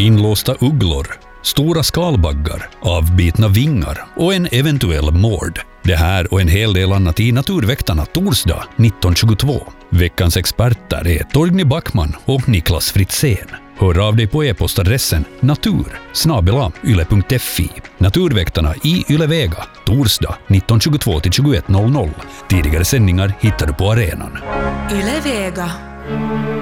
inlåsta ugglor, stora skalbaggar, avbitna vingar och en eventuell mord. Det här och en hel del annat i Naturväktarna torsdag 1922. Veckans experter är Torgny Backman och Niklas Fritzén. Hör av dig på e-postadressen natur@yle.fi. Naturväktarna i Ylevega, torsdag 19.22-21.00. Tidigare sändningar hittar du på arenan. Ylevega.